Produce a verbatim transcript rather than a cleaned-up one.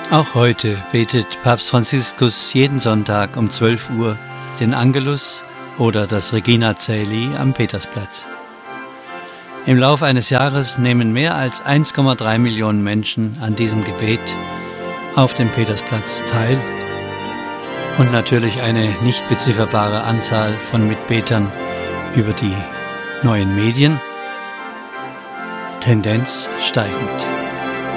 Auch heute betet Papst Franziskus jeden Sonntag um zwölf Uhr den Angelus oder das Regina Caeli am Petersplatz. Im Lauf eines Jahres nehmen mehr als eins Komma drei Millionen Menschen an diesem Gebet auf dem Petersplatz teil und natürlich eine nicht bezifferbare Anzahl von Mitbetern über die neuen Medien, Tendenz steigend.